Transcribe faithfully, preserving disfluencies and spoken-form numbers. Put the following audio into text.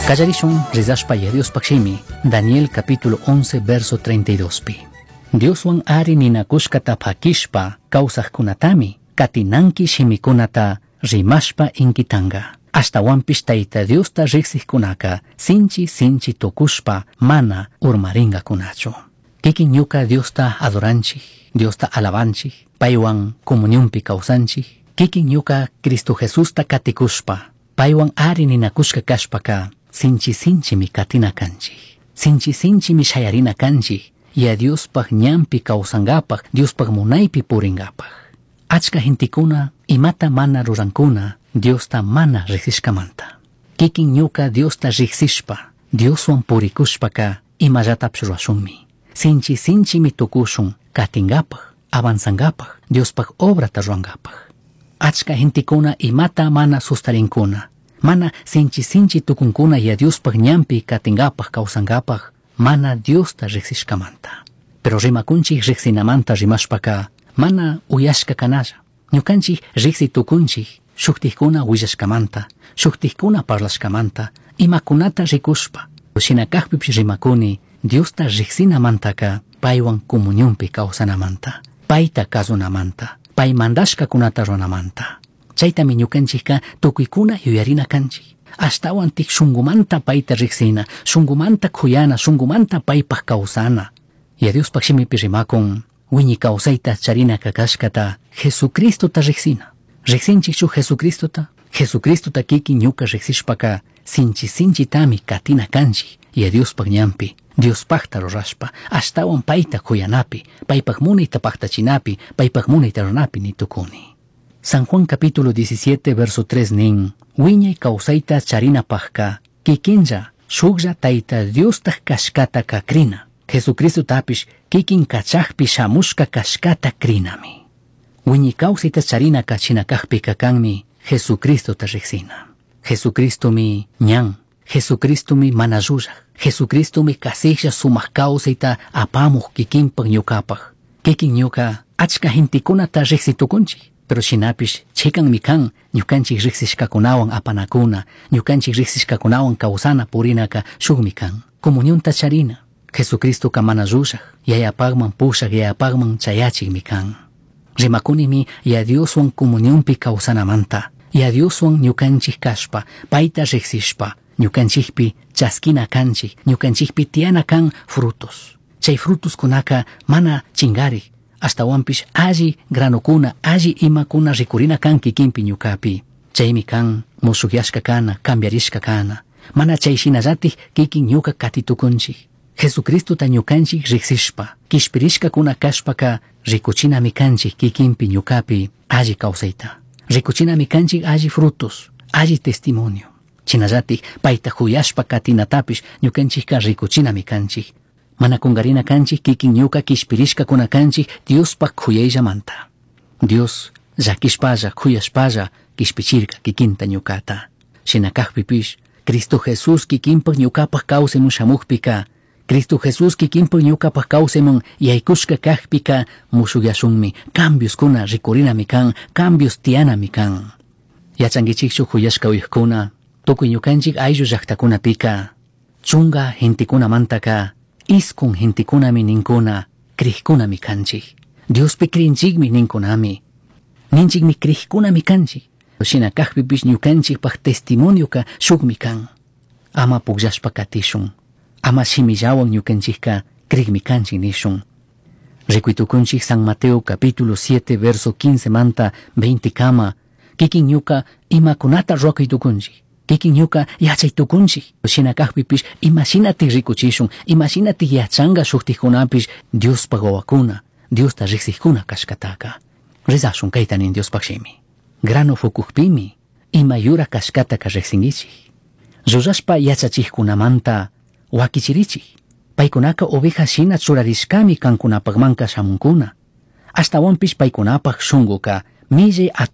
Kallarishun rizashpa Dios pakshimi, Daniel capítulo once verso treinta y dos pi. Dios wan ari ninakushkata pakishpa kausajkunatami katinanki shimikunata rimashpa inkitanga. Hasta wampish taita Dios ta riksijkunaka sinchi sinchi tokushpa mana urmaringa kunacho. Kikin ñuka Dios ta adoranchi, Dios ta alabanchi, paywan comunionpi kausanchi. Kikin ñuka Cristo Jesús ta katikushpa, paywan ari ninakushka kashpaka sinchi sinchi mi katina kanchi. Sinchi sinchi mi shayarina kanchi. Ya Dios pag ñampi kausangapag, Dios pag munaypi puringapag. Achka hintikuna imata mana rurankuna, Dios ta mana riksishkamanta. Kikin ñuka Dios ta riksishpa, Dios wan purikushpaka imallatapshurashunmi. Sinchi sinchi mi tukushun katingapag, avanzangapag, Dios pag obra ta ruangapag. Achka hintikuna imata mana sustarinkuna, mana sinchi sinchi tukunkuna ya Dios pag ñampi katingapag kausangapag, mana Dios ta riksishkamanta. Pero rimakunchi riksinamanta rimashpaka, mana uyashka kanalla. Ñukanchi riksi tukunchi, shuktijkuna willashkamanta, shuktijkuna parlashkamanta, imakunata rikushpa. Shinakajpipi rimakuni, Dios ta riksinamantaka, paywan comunionpi kausanamanta, payta kazunamanta, pay mandashka kunata runamanta. Chaytami ñukanchika tukuykuna yuyarina kanchi. Ashtawan tik shungumanta payta riksina, shungumanta kuyana, shungumanta paypaq kausana. Ya Dios pakshimipi rimakun, wiñi kausayta charina kakashkata, Jesucristo ta riksina. Riksinchik shu Jesucristo ta, Jesucristo ta kiki ñuka riksishpaka, sinchi sinchi tami katina kanchi. Ya Dios pag ñampi, Dios pagta rurashpa, ashtawan payta kuyanapi, paypaq munayta pagtachinapi, paypaq munayta runapi ni tukuni. San Juan capítulo diecisiete verso tres nin, wiñay kausayta charina pagka, kikinja, shugja taita Dios ta kashkata kakrina. Jesucristo tapish kikin kachakpi shamushka kashkata krinami. Wiñi kausayta charina kachina kajpi kakanmi, Jesucristo ta riksina. Jesucristo mi ñan, Jesucristo mi manayuya, Jesucristo mi kasisha sumaq kausayta apamuq kikinpaq ñukapaq. Kikin ñuka achka hintikuna ta riksitukunchi. Pero shinapish chikan mi kan ñukanchik riksishkakunawan apanakuna, ñukanchik riksishkakunawan kausana purinaka shukmi kan. Comunión ta charina, Jesucristo ka mana rushaq, yayapagman pushaq yayapagman chayachik mi kan. Rimakuni mi ya Dios wan comunionpi kausanamanta, ya Dios wan ñukanchik kashpa, payta riksishpa, ñukanchikpi chaskina kanchik, ñukanchikpi tiana kan frutos. Chay frutos kunaka mana chingari, hasta wampish alli granokuna, alli imakuna rikurina kan kikinpi ñukapi. Chaymi kan musukyashka kana, cambiarishka kana. Mana chayshinallati kikin ñuka katitukunchi. Jesucristo ta ñukanchik riksishpa, kishpirishka kuna kashpaka, rikuchinami kanchik kikinpi ñukapi alli kausayta. Rikuchinami kanchik alli frutos, alli testimonio. Chinallati payta huyashpa katinatapish ñukanchikka rikuchinami kanchik. Mana kungarina kanchik kikin ñuka kishpirishka kuna kanchik Dios pa kuyayamanta. Dios llakishpalla kuyashpalla kishpichirka kikinta ñukata. Shinakajpipish Cristo Jesús kikinpaq ñukapaq kawsaymun shamukpika, Cristo Jesús kikinpaq ñukapaq kawsaymun yaykushka kajpika mushuyashunmi, cambios kuna rikurinami kan, cambios tianami kan. Yachankichikchu huyashka uyukkuna, tukuy ñukanchik ayllu llaqtakunapika, chunga gentikunamantaka, iskun hintikunami ninkuna, krikkunami kanchik. Diospi krinchikmi ninkunami. Ninchikmi krikkunami kanchik. Shinakajpipish ñukanchikpaq testimonioka shukmi kan. Ama pukllashpa katishun. Ama shimillawan ñukanchikka krikmi kanchik nishun. Rikuytukunchik San Mateo capítulo siete verso quince manta veinte kama. Kikin ñuka imakunata ruakuytukunchik. Kikin ñuka yachaytukunchik. Shinakajpipish imashinatik rikuchishun, imashinatik yachanga shuktijkunapish Dios pagawakuna, Dios ta riksijkuna kashkataka. Rizashun kaytanin Dios pakshimi. Grano fukukpimi ima yura kashkataka riksingichik. Rurashpa yachachijkunamanta wakichirichik. Paykunaka oveja shina churarishkami kankunapagmanka shamunkuna. Hasta wampish paykunapag shunguka millay